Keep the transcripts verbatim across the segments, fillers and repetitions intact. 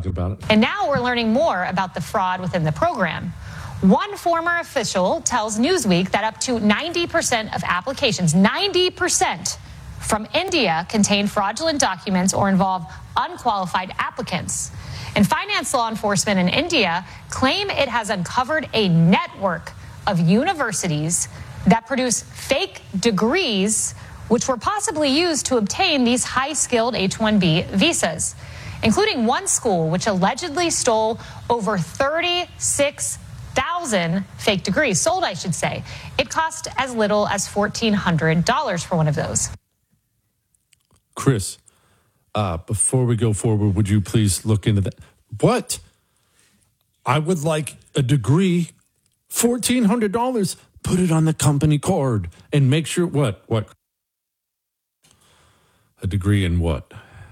talking about it. And now we're learning more about the fraud within the program. One former official tells Newsweek that up to ninety percent of applications, ninety percent from India, contain fraudulent documents or involve unqualified applicants. And finance law enforcement in India claim it has uncovered a network of universities that produce fake degrees which were possibly used to obtain these high-skilled H one B visas, including one school which allegedly stole over thirty-six thousand fake degrees, sold, I should say. It cost as little as fourteen hundred dollars for one of those. Chris, uh, before we go forward, would you please look into that? What? I would like a degree, fourteen hundred dollars. Put it on the company card and make sure what? What? A degree in what?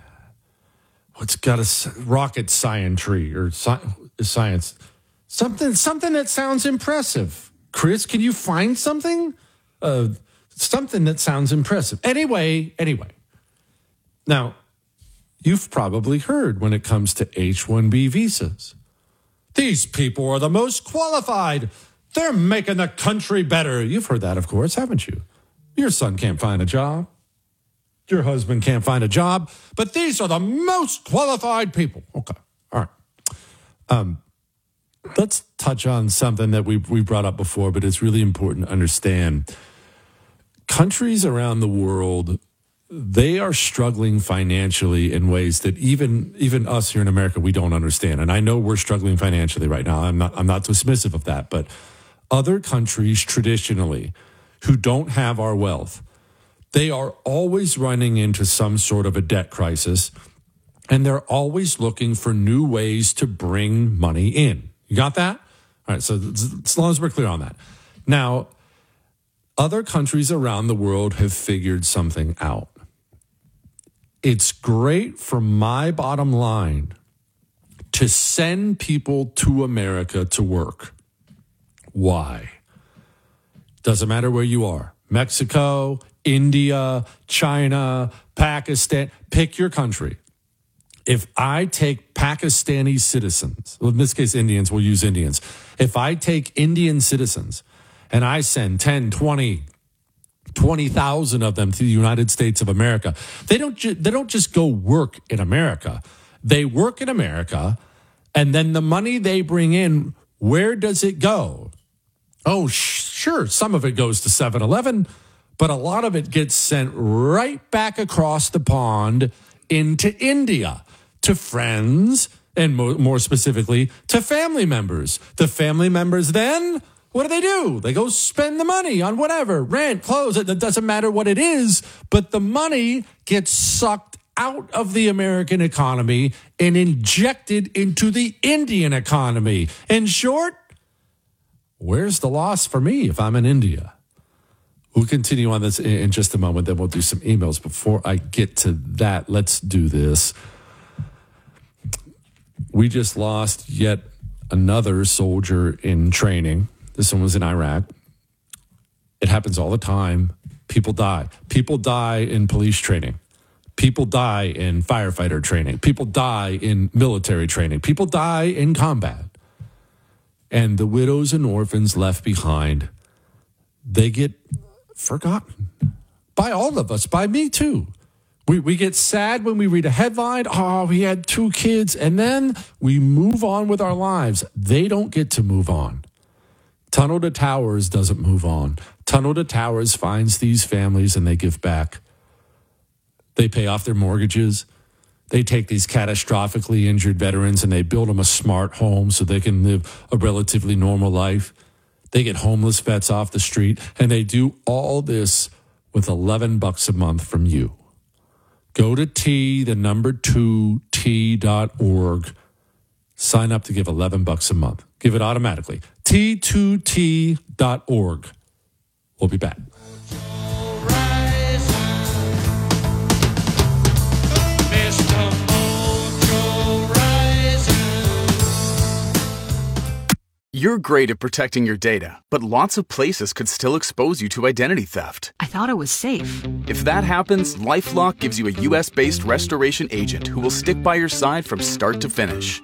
What's got a rocket scientry or sci- science? Something, something that sounds impressive. Chris, can you find something? Uh, something that sounds impressive. Anyway, anyway. Now, you've probably heard when it comes to H one B visas. These people are the most qualified. They're making the country better. You've heard that, of course, haven't you? Your son can't find a job. Your husband can't find a job. But these are the most qualified people. Okay, all right. Um, let's touch on something that we we brought up before, but it's really important to understand. Countries around the world, they are struggling financially in ways that even even us here in America, we don't understand. And I know we're struggling financially right now. I'm not I'm not dismissive of that. But other countries traditionally who don't have our wealth, they are always running into some sort of a debt crisis, and they're always looking for new ways to bring money in. You got that? All right, so as long as we're clear on that. Now, other countries around the world have figured something out. It's great for my bottom line to send people to America to work. Why? Doesn't matter where you are. Mexico, India, China, Pakistan, pick your country. If I take Pakistani citizens, well, in this case, Indians, we'll use Indians. If I take Indian citizens and I send ten, twenty, twenty thousand of them to the United States of America, they don't, ju- they don't just go work in America. They work in America, and then the money they bring in, where does it go? Oh, sh- sure, some of it goes to seven eleven, but a lot of it gets sent right back across the pond into India, to friends, and mo- more specifically, to family members. The family members then, what do they do? They go spend the money on whatever, rent, clothes, it doesn't matter what it is, but the money gets sucked out of the American economy and injected into the Indian economy. In short, where's the loss for me if I'm in India? We'll continue on this in just a moment, then we'll do some emails. Before I get to that, let's do this. We just lost yet another soldier in training. This one was in Iraq. It happens all the time. People die. People die in police training. People die in firefighter training. People die in military training. People die in combat. And the widows and orphans left behind, they get forgotten by all of us, by me too. We we get sad when we read a headline, oh, we had two kids, and then we move on with our lives. They don't get to move on. Tunnel to Towers doesn't move on. Tunnel to Towers finds these families and they give back. They pay off their mortgages. They take these catastrophically injured veterans and they build them a smart home so they can live a relatively normal life. They get homeless vets off the street, and they do all this with eleven bucks a month from you. Go to T, the number two, T dot org. Sign up to give eleven bucks a month. Give it automatically. T two T dot org. We'll be back. You're great at protecting your data, but lots of places could still expose you to identity theft. I thought it was safe. If that happens, LifeLock gives you a U S-based restoration agent who will stick by your side from start to finish.